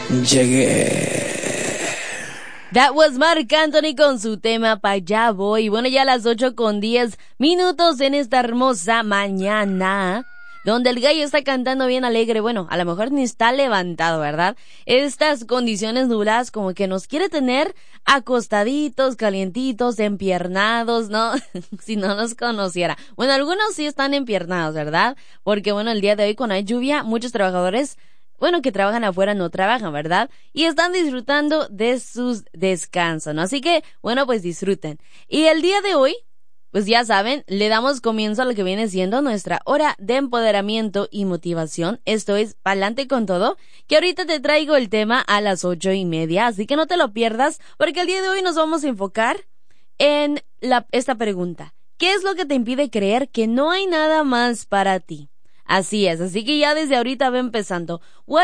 Llegué. That was Marc Anthony con su tema Pa' allá voy. Bueno, ya a las 8:10 en esta hermosa mañana, donde el gallo está cantando bien alegre. Bueno, a lo mejor ni está levantado, ¿verdad? Estas condiciones nubladas como que nos quiere tener acostaditos, calientitos, empiernados, ¿no? Si no nos conociera. Bueno, algunos sí están empiernados, ¿verdad? Porque bueno, el día de hoy cuando hay lluvia, muchos trabajadores, bueno, que trabajan afuera no trabajan, ¿verdad? Y están disfrutando de sus descansos, ¿no? Así que, bueno, pues disfruten. Y el día de hoy, pues ya saben, le damos comienzo a lo que viene siendo nuestra hora de empoderamiento y motivación. Esto es Pa'lante con Todo, que ahorita te traigo el tema a las 8:30, así que no te lo pierdas, porque el día de hoy nos vamos a enfocar en esta pregunta. ¿Qué es lo que te impide creer que no hay nada más para ti? Así es, así que ya desde ahorita va empezando.